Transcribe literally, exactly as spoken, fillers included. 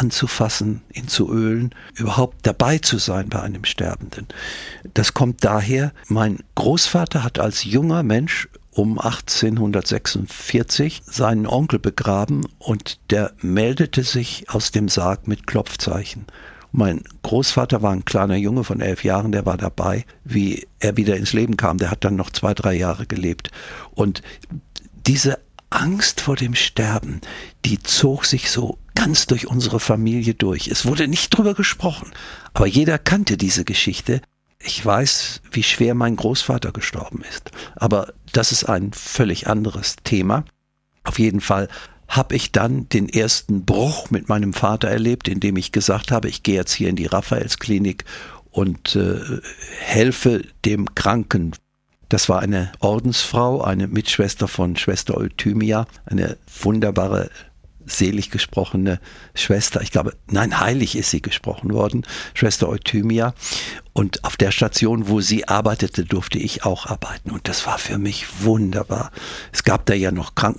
anzufassen, ihn zu ölen, überhaupt dabei zu sein bei einem Sterbenden. Das kommt daher, mein Großvater hat als junger Mensch um achtzehnhundertsechsundvierzig seinen Onkel begraben und der meldete sich aus dem Sarg mit Klopfzeichen. Mein Großvater war ein kleiner Junge von elf Jahren, der war dabei, wie er wieder ins Leben kam. Der hat dann noch zwei, drei Jahre gelebt. Und diese Angst vor dem Sterben, die zog sich so ganz durch unsere Familie durch. Es wurde nicht drüber gesprochen, aber jeder kannte diese Geschichte. Ich weiß, wie schwer mein Großvater gestorben ist, aber das ist ein völlig anderes Thema. Auf jeden Fall habe ich dann den ersten Bruch mit meinem Vater erlebt, indem ich gesagt habe, ich gehe jetzt hier in die Raphaelsklinik und äh, helfe dem Kranken. Das war eine Ordensfrau, eine Mitschwester von Schwester Euthymia, eine wunderbare, selig gesprochene Schwester. Ich glaube, nein, heilig ist sie gesprochen worden, Schwester Euthymia. Und auf der Station, wo sie arbeitete, durfte ich auch arbeiten. Und das war für mich wunderbar. Es gab da ja noch Krankenschwestern,